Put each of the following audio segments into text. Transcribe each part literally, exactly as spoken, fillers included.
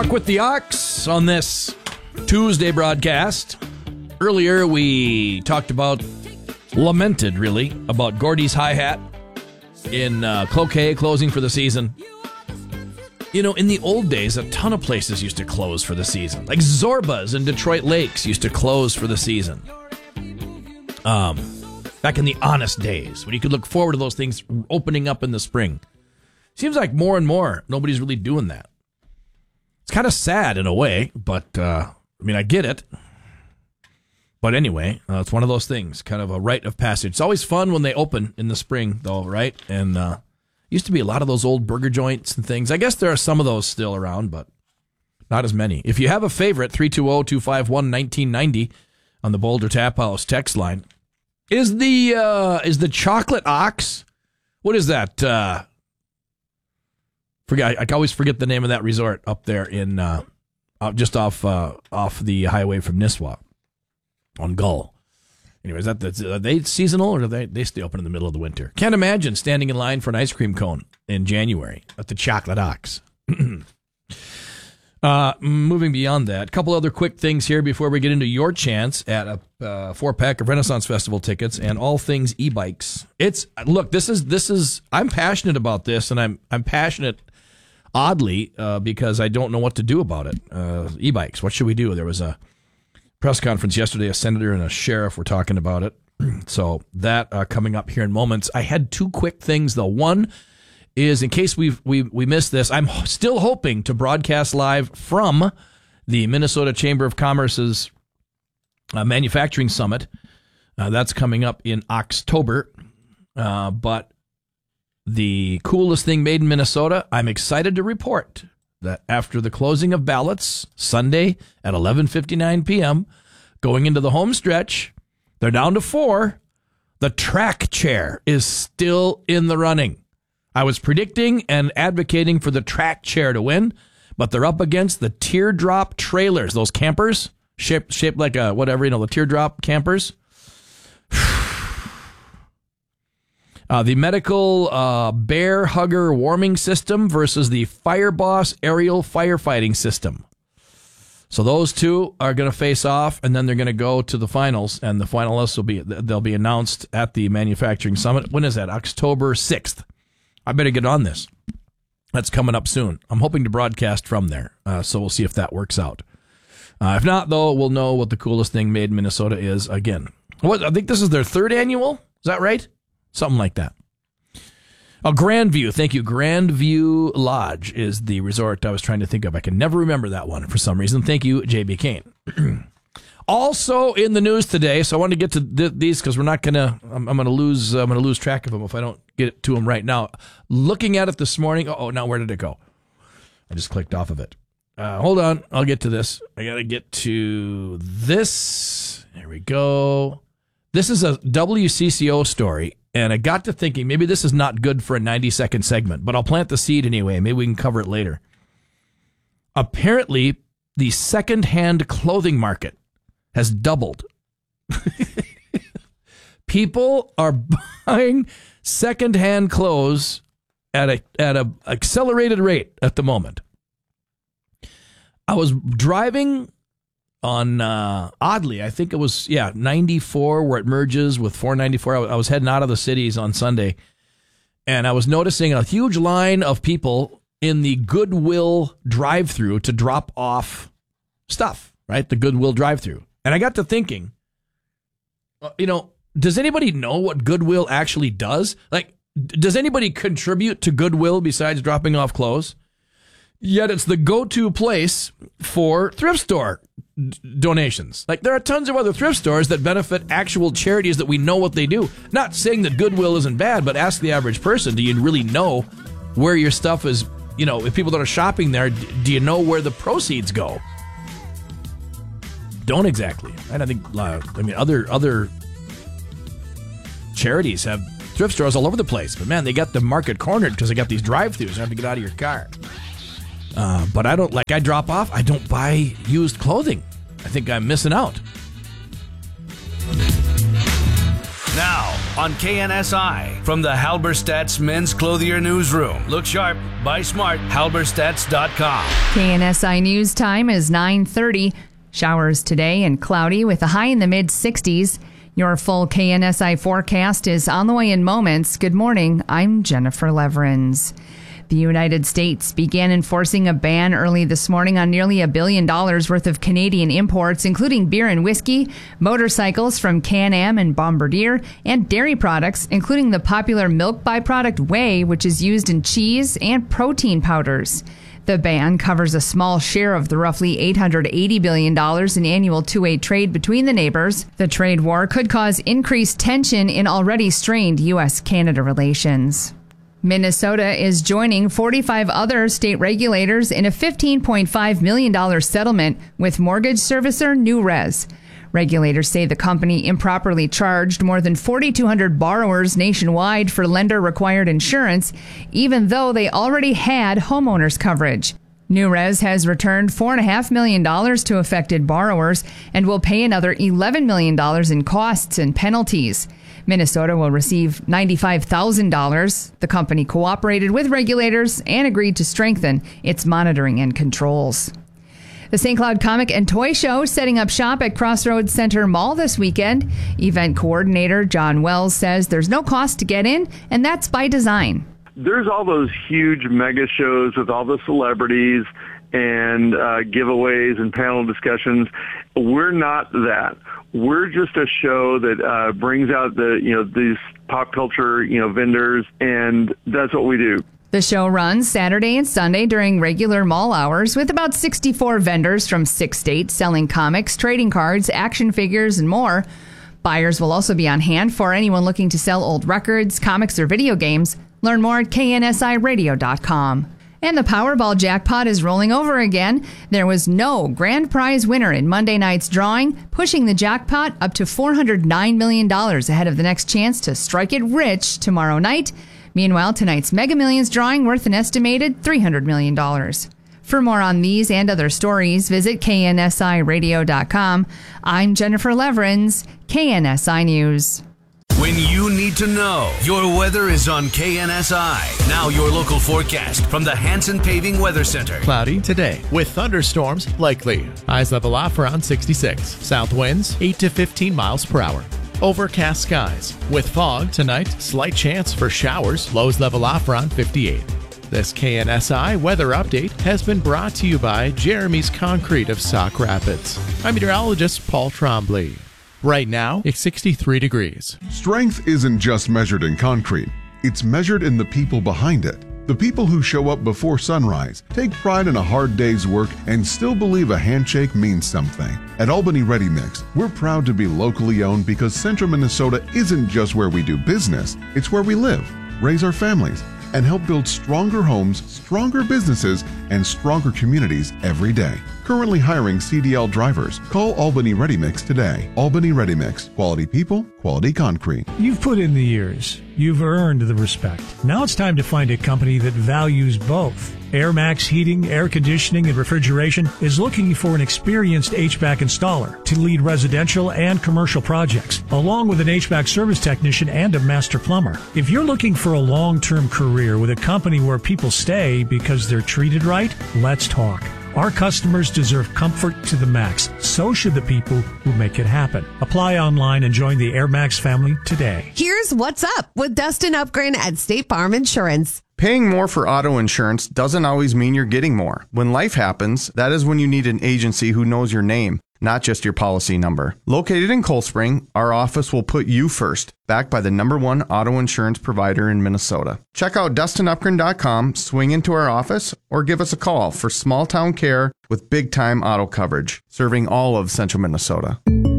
Talk with the Ox on this Tuesday broadcast. Earlier, we talked about, lamented really, about Gordy's Hi-Hat in uh, Cloquet closing for the season. You know, in the old days, a ton of places used to close for the season. Like Zorba's in Detroit Lakes used to close for the season. Um, back in the honest days, when you could look forward to those things opening up in the spring. Seems like more and more, nobody's really doing that. It's kind of sad in a way, but, uh, I mean, I get it. But anyway, uh, it's one of those things, kind of a rite of passage. It's always fun when they open in the spring, though, right? And uh, used to be a lot of those old burger joints and things. I guess there are some of those still around, but not as many. If you have a favorite, three two zero, two five one, one nine nine zero on the Boulder Tap House text line. Is the uh, is the Chocolate Ox, what is that? Uh, forget, I always forget the name of that resort up there in uh, just off uh, off the highway from Nisswa on Gull. Anyway, is that the, are they seasonal or do they they stay open in the middle of the winter? Can't imagine standing in line for an ice cream cone in January at the Chocolate Ox. Uh, moving beyond that, a couple other quick things here before we get into your chance at a uh, four pack of Renaissance Festival tickets and all things e-bikes. It's look, this is this is I'm passionate about this, and I'm I'm passionate oddly uh, because I don't know what to do about it. Uh, e-bikes, what should we do? There was a press conference yesterday. A senator and a sheriff were talking about it. So that uh, coming up here in moments. I had two quick things though. One is in case we we we missed this, I'm still hoping to broadcast live from the Minnesota Chamber of Commerce's uh, Manufacturing Summit. Uh, that's coming up in October. Uh, but the coolest thing made in Minnesota, I'm excited to report that after the closing of ballots Sunday at eleven fifty-nine p.m., going into the home stretch, they're down to four. The track chair is still in the running. I was predicting and advocating for the track chair to win, but they're up against the teardrop trailers, those campers, shaped shaped like a whatever, you know, the teardrop campers. uh, the medical uh, bear hugger warming system versus the Fireboss aerial firefighting system. So those two are going to face off, and then they're going to go to the finals, and the finalists will be they'll be announced at the Manufacturing Summit. When is that? October sixth. I better get on this. That's coming up soon. I'm hoping to broadcast from there, uh, so we'll see if that works out. Uh, if not, though, we'll know what the coolest thing made in Minnesota is again. What I think this is their third annual. Is that right? Something like that. Oh, Grandview. Thank you. Grandview Lodge is the resort I was trying to think of. I can never remember that one for some reason. Thank you, J B. Kane. Also in the news today, so I want to get to th- these because we're not gonna. I'm, I'm gonna lose. I'm gonna lose track of them if I don't get to them right now. Looking at it this morning. Oh, now where did it go? I just clicked off of it. Uh, hold on, I'll get to this. I gotta get to this. There we go. This is a W C C O story, and I got to thinking maybe this is not good for a ninety second segment, but I'll plant the seed anyway. Maybe we can cover it later. Apparently, the secondhand clothing market has doubled. People are buying secondhand clothes at a at a accelerated rate at the moment. I was driving on uh, oddly, I think it was yeah ninety-four where it merges with four ninety-four. I was, I was heading out of the cities on Sunday, and I was noticing a huge line of people in the Goodwill drive-through to drop off stuff. Right, the Goodwill drive-through. And I got to thinking, you know, does anybody know what Goodwill actually does? Like, does anybody contribute to Goodwill besides dropping off clothes? Yet it's the go-to place for thrift store d- donations. Like, there are tons of other thrift stores that benefit actual charities that we know what they do. Not saying that Goodwill isn't bad, but ask the average person, do you really know where your stuff is? You know, if people that are shopping there, d- do you know where the proceeds go? Don't exactly. Right? I think. Uh, I mean, other other charities have thrift stores all over the place, but man, they got the market cornered because they got these drive-throughs. You have to get out of your car. Uh, but I don't like. I drop off. I don't buy used clothing. I think I'm missing out. Now, on K N S I. From the Halberstadt's Men's Clothier Newsroom. Look sharp, buy smart, halberstadts dot com. K N S I News time is nine thirty. Showers today and cloudy with a high in the mid sixties. Your full K N S I forecast is on the way in moments. Good morning. I'm Jennifer Leverins. The United States began enforcing a ban early this morning on nearly a billion dollars worth of Canadian imports, including beer and whiskey, motorcycles from Can-Am and Bombardier, and dairy products, including the popular milk byproduct whey, which is used in cheese and protein powders. The ban covers a small share of the roughly eight hundred eighty billion dollars in annual two-way trade between the neighbors. The trade war could cause increased tension in already strained U S Canada relations. Minnesota is joining forty-five other state regulators in a fifteen point five million dollars settlement with mortgage servicer NewRez. Regulators say the company improperly charged more than four thousand two hundred borrowers nationwide for lender-required insurance, even though they already had homeowners coverage. NewRez has returned four point five million dollars to affected borrowers and will pay another eleven million dollars in costs and penalties. Minnesota will receive ninety-five thousand dollars. The company cooperated with regulators and agreed to strengthen its monitoring and controls. The Saint Cloud Comic and Toy Show setting up shop at Crossroads Center Mall this weekend. Event coordinator John Wells says there's no cost to get in, and that's by design. There's all those huge mega shows with all the celebrities and uh, giveaways and panel discussions. We're not that. We're just a show that uh, brings out the, you know, these pop culture, you know, vendors, and that's what we do. The show runs Saturday and Sunday during regular mall hours with about sixty-four vendors from six states selling comics, trading cards, action figures, and more. Buyers will also be on hand for anyone looking to sell old records, comics, or video games. Learn more at K N S I radio dot com. And the Powerball jackpot is rolling over again. There was no grand prize winner in Monday night's drawing, pushing the jackpot up to four hundred nine million dollars ahead of the next chance to strike it rich tomorrow night. Meanwhile, tonight's Mega Millions drawing worth an estimated three hundred million dollars. For more on these and other stories, visit K N S I radio dot com. I'm Jennifer Leverins, K N S I News. When you need to know, your weather is on K N S I. Now your local forecast from the Hanson Paving Weather Center. Cloudy today with thunderstorms likely. Highs level off around sixty-six. South winds eight to fifteen miles per hour. Overcast skies. With fog tonight, slight chance for showers. Lows level off around fifty-eight. This K N S I weather update has been brought to you by Jeremy's Concrete of Sauk Rapids. I'm meteorologist Paul Trombley. Right now, it's sixty-three degrees. Strength isn't just measured in concrete. It's measured in the people behind it. The people who show up before sunrise, take pride in a hard day's work, and still believe a handshake means something. At Albany Ready Mix, we're proud to be locally owned because Central Minnesota isn't just where we do business. It's where we live, raise our families, and help build stronger homes, stronger businesses, and stronger communities every day. Currently hiring C D L drivers. Call Albany Ready Mix today. Albany Ready Mix. Quality people, quality concrete. You've put in the years. You've earned the respect. Now it's time to find a company that values both. AirMax Heating, Air Conditioning, and Refrigeration is looking for an experienced H V A C installer to lead residential and commercial projects, along with an H V A C service technician and a master plumber. If you're looking for a long-term career with a company where people stay because they're treated right, let's talk. Our customers deserve comfort to the max. So should the people who make it happen. Apply online and join the AirMax family today. Here's what's up with Dustin Upgren at State Farm Insurance. Paying more for auto insurance doesn't always mean you're getting more. When life happens, that is when you need an agency who knows your name, not just your policy number. Located in Cold Spring, our office will put you first, backed by the number one auto insurance provider in Minnesota. Check out dustin upgren dot com, swing into our office, or give us a call for small town care with big time auto coverage, serving all of central Minnesota.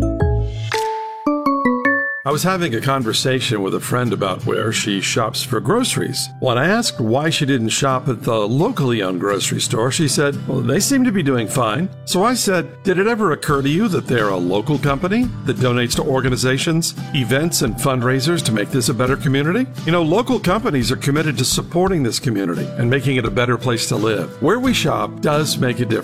I was having a conversation with a friend about where she shops for groceries. When I asked why she didn't shop at the locally owned grocery store, she said, well, they seem to be doing fine. So I said, did it ever occur to you that they're a local company that donates to organizations, events, and fundraisers to make this a better community? You know, local companies are committed to supporting this community and making it a better place to live. Where we shop does make a difference.